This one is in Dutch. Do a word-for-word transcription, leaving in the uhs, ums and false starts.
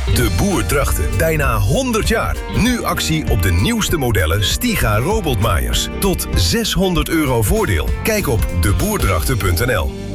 De Boer Drachten. Bijna honderd jaar. Nu actie op de nieuwste modellen Stiga robotmaaiers. Tot zeshonderd euro voordeel. Kijk op de boerdrachten punt n l.